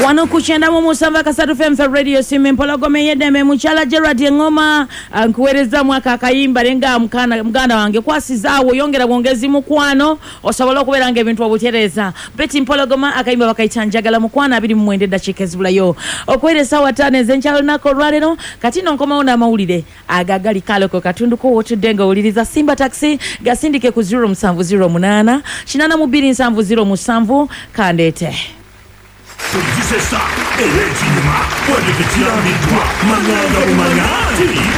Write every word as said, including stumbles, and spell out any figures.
wano kuchenda mu musamba kasatu F M radio simu mpologome yedeme muchala Gerard Ngoma nkuwereza mwaka akayimba lenga mukana mganda wange kwasizaawo yongera bwongezi mukwano osobola okuberanga ebintu obutereza Betty mpologoma akayimba bakayichanjagala mukwano abiri mu mwende dakika ezibulayo okweresa watane zenchalo nako rwalero kati nkoma ona mawulire agagali kaloko katundu ko wotudenga uliriza Simba taxi gasindike ku zero seven zero eight shinana mu two seven zero seven kandete. C'est ça, et les cinémas, pour les petits amis, toi, manière de manière.